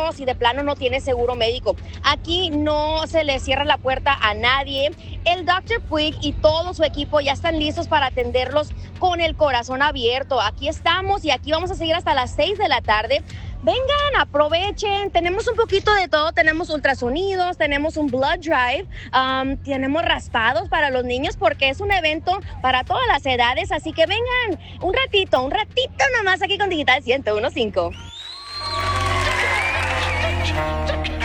o si de plano no tiene seguro médico. Aquí no se le cierra la puerta a nadie. El Dr. Puig y todo su equipo ya están listos para atenderlos con el corazón abierto. Aquí estamos y aquí vamos a seguir hasta las 6 de la tarde. Vengan, aprovechen, tenemos un poquito de todo, tenemos ultrasonidos, tenemos un blood drive, tenemos raspados para los niños porque es un evento para todas las edades, así que vengan un ratito nomás aquí con Digital 101.5.